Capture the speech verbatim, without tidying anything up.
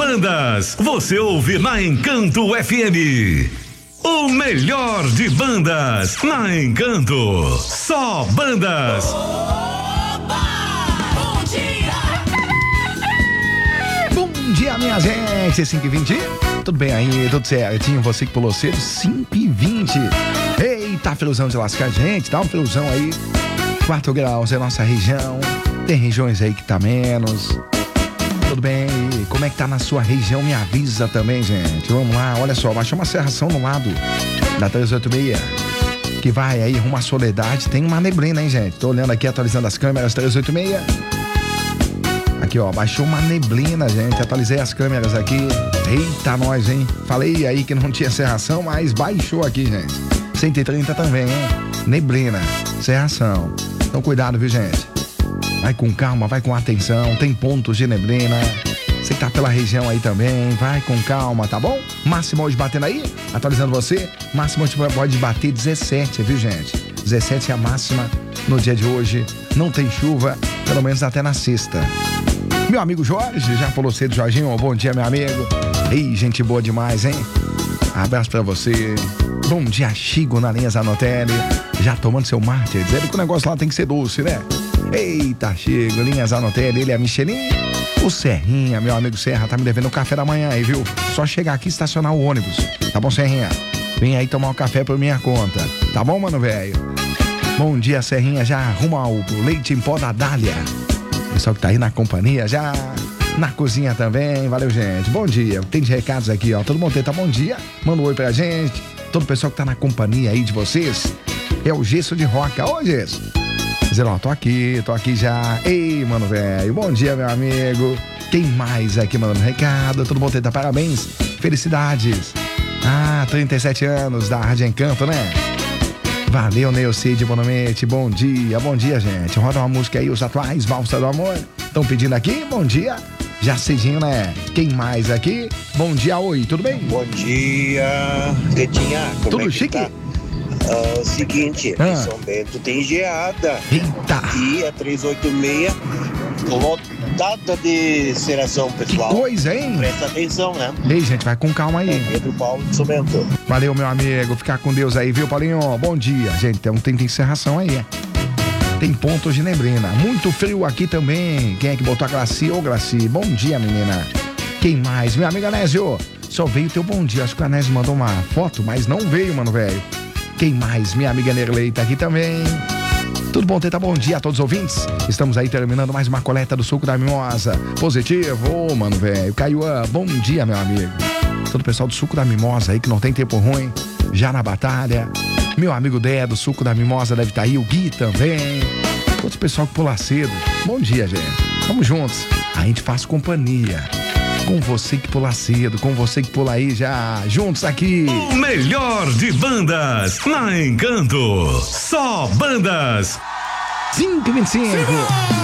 bandas, você ouve na Encanto F M. O melhor de bandas na Encanto. Só bandas. Oba! Bom dia! Bom dia, minha gente. cinco e vinte. Tudo bem aí? Tudo certinho? Você que pulou cedo, cinco e vinte. Eita, feluzão de lascar, gente. Dá um feluzão aí. quatro graus é nossa região. Tem regiões aí que tá menos. Tudo bem? E como é que tá na sua região? Me avisa também, gente. Vamos lá, olha só, baixou uma serração no lado da trezentos e oitenta e seis, que vai aí rumo à Soledade. Tem uma neblina, hein, gente? Tô olhando aqui, atualizando as câmeras trezentos e oitenta e seis. Aqui, ó, baixou uma neblina, gente. Atualizei as câmeras aqui. Eita, nós, hein? Falei aí que não tinha serração, mas baixou aqui, gente. cento e trinta também, hein? Neblina, serração. Então cuidado, viu, gente? Vai com calma, vai com atenção. Tem pontos de neblina. Você que tá pela região aí também, vai com calma, tá bom? Máximo hoje batendo aí, atualizando você. Máximo hoje pode bater dezessete, viu, gente? dezessete é a máxima no dia de hoje. Não tem chuva, pelo menos até na sexta. Meu amigo Jorge, já falou cedo, Jorginho. Bom dia, meu amigo. Ei, gente boa demais, hein? Abraço pra você. Bom dia, Chico na linha Zanotelli. Já tomando seu mate, dizendo que o negócio lá tem que ser doce, né? Eita, Chico, linha Zanotelli, ele é a Michelin. O Serrinha, meu amigo Serra, tá me devendo o café da manhã aí, viu? Só chegar aqui e estacionar o ônibus. Tá bom, Serrinha? Vem aí tomar um café por minha conta. Tá bom, mano, velho? Bom dia, Serrinha. Já arruma o leite em pó da Dália. Pessoal que tá aí na companhia, já na cozinha também. Valeu, gente. Bom dia. Tem de recados aqui, ó. Todo mundo tenta bom dia. Manda um oi pra gente. Todo o pessoal que tá na companhia aí de vocês. É o Gesso de Roca. Ô, Gesso. Dizendo, ó, tô aqui, tô aqui já. Ei, mano, velho. Bom dia, meu amigo. Quem mais aqui mandando recado? Todo mundo tenta parabéns. Felicidades. Ah, trinta e sete anos da Rádio Encanto, né? Valeu, Neucide Bonomete. Bom dia, bom dia, gente. Roda uma música aí, os atuais, Valsa do Amor. Estão pedindo aqui, bom dia. Já cedinho, né? Quem mais aqui? Bom dia, oi, tudo bem? Bom dia, Tetinha. Como Tudo é que chique? tá? Uh, seguinte, Ah. em São Bento tem geada. Eita! E a trezentos e oitenta e seis lotada de seração, Que pessoal. coisa, hein? Presta atenção, né? Ei, gente, vai com calma aí. É Pedro Paulo de São Bento. Valeu, meu amigo. Ficar com Deus aí, viu, Paulinho? Bom dia, gente. Tem, tem, tem encerração aí, é. Tem pontos de neblina. Muito frio aqui também. Quem é que botou a Graci? Ô, Graci. Bom dia, menina. Quem mais? Meu amigo Anésio. Só veio teu bom dia. Acho que o Anésio mandou uma foto, mas não veio, mano, velho. Quem mais? Minha amiga Nerlei tá aqui também. Tudo bom, Teta? Bom dia a todos os ouvintes. Estamos aí terminando mais uma coleta do suco da mimosa. Positivo, ô, mano, velho. Caiuã, bom dia, meu amigo. Todo o pessoal do suco da mimosa aí, que não tem tempo ruim, já na batalha. Meu amigo Dé, do suco da mimosa, deve estar aí. O Gui também. Todo o pessoal que pula cedo. Bom dia, gente. Vamos juntos. A gente faz companhia. Com você que pula cedo, com você que pula aí já, juntos aqui. O melhor de bandas na Encanto. Só bandas. cinco e vinte e cinco.